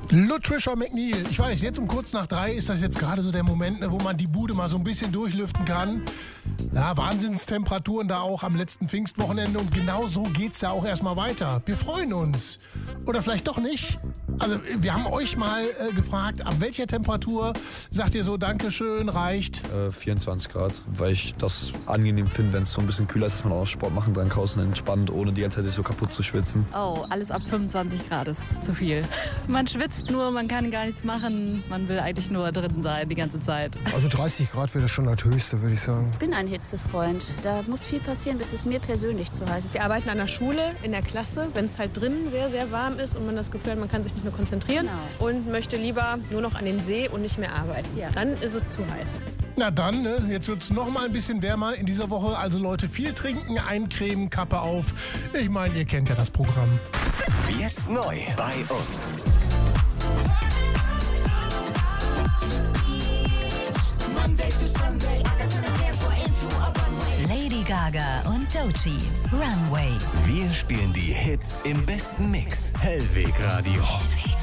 Latricia McNeil. Ich weiß, jetzt um kurz nach 3 ist das jetzt gerade so der Moment, wo man die Bude mal so ein bisschen durchlüften kann. Ja, Wahnsinnstemperaturen da auch am letzten Pfingstwochenende und genau so geht's ja auch erstmal weiter. Wir freuen uns. Oder vielleicht doch nicht. Also wir haben euch mal gefragt, ab welcher Temperatur sagt ihr so, Dankeschön, reicht? 24 Grad, weil ich das angenehm finde, wenn es so ein bisschen kühler ist, dass man auch Sport machen kann draußen entspannt, ohne die ganze Zeit sich so kaputt zu schwitzen. Oh, alles ab 25 Grad ist zu viel. Man schwitzt nur, man kann gar nichts machen, man will eigentlich nur drin sein die ganze Zeit. Also 30 Grad wäre schon das Höchste, würde ich sagen. Ich bin ein Hitzefreund. Da muss viel passieren, bis es mir persönlich zu heiß ist. Wir arbeiten an der Schule, in der Klasse, wenn es halt drinnen sehr, sehr warm ist und man das Gefühl hat, man kann sich nicht mehr konzentrieren und möchte lieber nur noch an den See und nicht mehr arbeiten. Ja. Dann ist es zu heiß. Na dann, jetzt wird es noch mal ein bisschen wärmer in dieser Woche. Also Leute, viel trinken, eincremen, Kappe auf. Ich meine, ihr kennt ja das Programm. Jetzt neu bei uns. Lady Gaga und Doechii, Runway. Wir spielen die Hits im besten Mix. Hellweg Radio.